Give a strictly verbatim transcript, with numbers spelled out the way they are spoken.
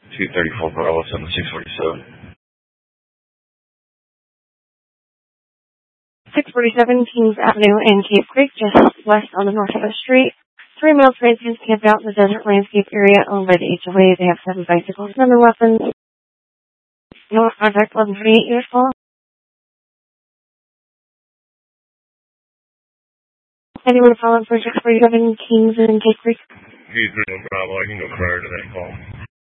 two thirty-four Bravo, seven six forty-seven. six forty-seven Kings Avenue in Cape Creek, just west on the Northwest Street. Three male transients camped out in the desert landscape area owned by the H O A. They have seven bicycles, none are weapons. No contact, eleven twenty-eight years old. Anyone follow up for six forty-seven Kings in Cape Creek? He's no Bravo. I can go prior to that call.